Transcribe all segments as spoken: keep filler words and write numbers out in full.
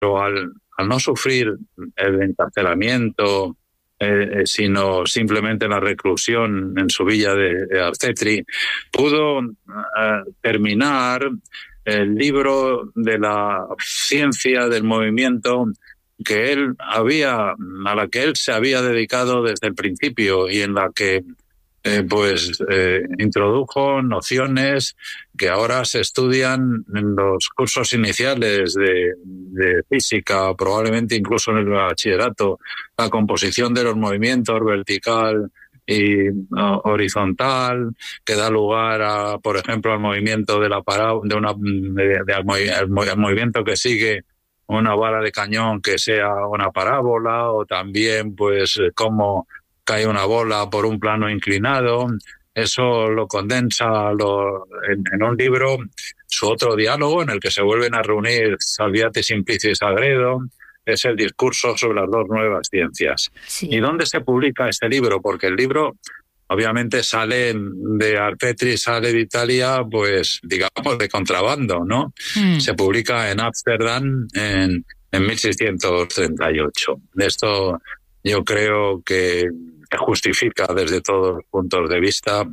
pero al, al no sufrir el encarcelamiento, eh, sino simplemente la reclusión en su villa de, de Arcetri, pudo eh, terminar el libro de la ciencia del movimiento que él había, a la que él se había dedicado desde el principio y en la que eh, pues eh, introdujo nociones que ahora se estudian en los cursos iniciales de, de física, probablemente incluso en el bachillerato, la composición de los movimientos vertical y uh, horizontal, que da lugar a, por ejemplo, al movimiento de la para, de una de, de, al, movi- al movimiento que sigue una bala de cañón que sea una parábola, o también pues cómo cae una bola por un plano inclinado. Eso lo condensa lo, en, en un libro, su otro diálogo, en el que se vuelven a reunir Salviati, Simplicio y Sagredo, es el discurso sobre las dos nuevas ciencias. Sí. ¿Y dónde se publica este libro? Porque el libro obviamente sale de Arcetri, sale de Italia, pues digamos de contrabando, ¿no? Mm. Se publica en Ámsterdam en, en mil seiscientos treinta y ocho. Esto yo creo que se justifica desde todos los puntos de vista.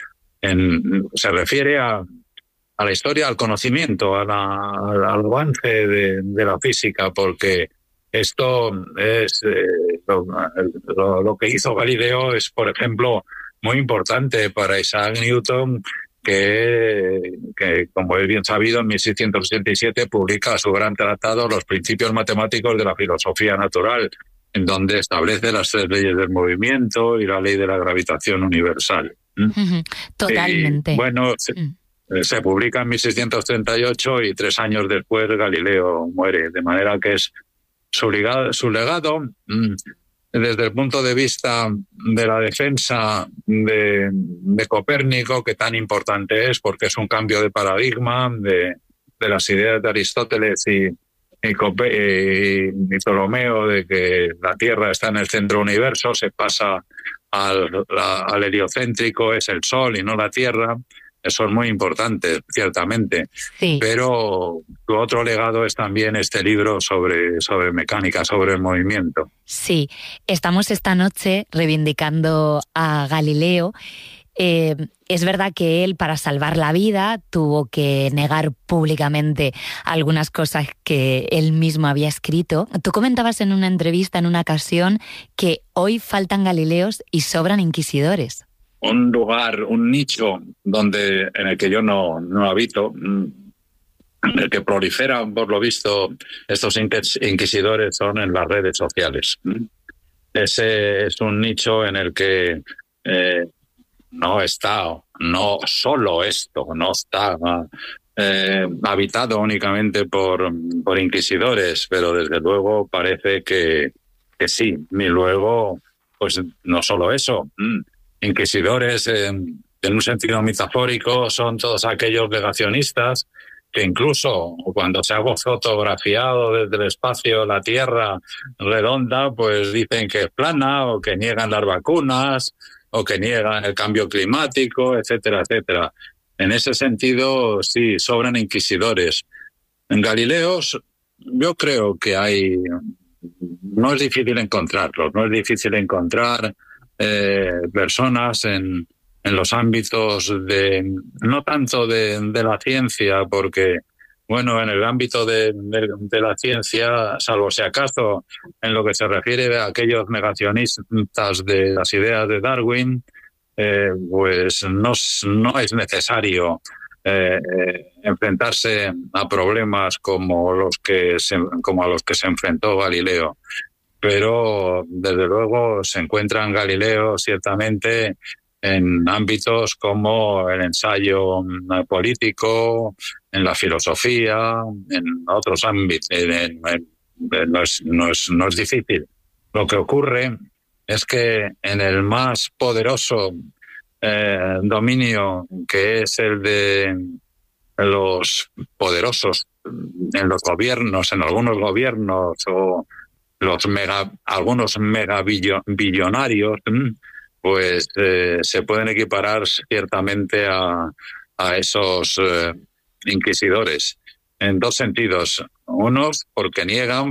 En, se refiere a, a la historia, al conocimiento, a la, al avance de, de la física, porque esto es eh, lo, lo, lo que hizo Galileo es, por ejemplo, muy importante para Isaac Newton, que, que, como es bien sabido, en mil seiscientos ochenta y siete publica su gran tratado Los principios matemáticos de la filosofía natural, en donde establece las tres leyes del movimiento y la ley de la gravitación universal. Uh-huh. Totalmente. Y, bueno, se, mm. se publica en mil seiscientos treinta y ocho y tres años después Galileo muere, de manera que es su legado, su legado mmm, desde el punto de vista de la defensa de, de Copérnico, que tan importante es porque es un cambio de paradigma de, de las ideas de Aristóteles y, y, Copé, y, y Ptolomeo, de que la Tierra está en el centro del universo, se pasa al, la, al heliocéntrico, es el Sol y no la Tierra. Eso es muy importante, ciertamente. Sí. Pero tu otro legado es también este libro sobre, sobre mecánica, sobre el movimiento. Sí, estamos esta noche reivindicando a Galileo. Eh, es verdad que él, para salvar la vida, tuvo que negar públicamente algunas cosas que él mismo había escrito. Tú comentabas en una entrevista, en una ocasión, que hoy faltan Galileos y sobran inquisidores. Un lugar, un nicho donde en el que yo no, no habito, en el que proliferan, por lo visto, estos inquisidores son en las redes sociales. Ese es un nicho en el que eh, no está, no solo esto, no está eh, habitado únicamente por, por inquisidores, pero desde luego parece que, que sí. Y luego, pues no solo eso. Inquisidores, eh, en un sentido metafórico, son todos aquellos negacionistas que incluso cuando se ha fotografiado desde el espacio la Tierra redonda, pues dicen que es plana, o que niegan las vacunas, o que niegan el cambio climático, etcétera, etcétera. En ese sentido, sí, sobran inquisidores. En Galileos, yo creo que hay... No es difícil encontrarlos, no es difícil encontrar Eh, personas en, en los ámbitos de, no tanto de, de la ciencia, porque, bueno, en el ámbito de, de, de la ciencia, salvo si acaso en lo que se refiere a aquellos negacionistas de las ideas de Darwin, eh, pues no, no es necesario eh, eh, enfrentarse a problemas como los que se, como a los que se enfrentó Galileo. Pero desde luego se encuentran Galileo ciertamente en ámbitos como el ensayo político, en la filosofía, en otros ámbitos. No es, no es, no es difícil. Lo que ocurre es que en el más poderoso eh, dominio, que es el de los poderosos en los gobiernos, en algunos gobiernos, o los mega, algunos megabillonarios, pues eh, se pueden equiparar ciertamente a, a esos eh, inquisidores, en dos sentidos. Unos porque niegan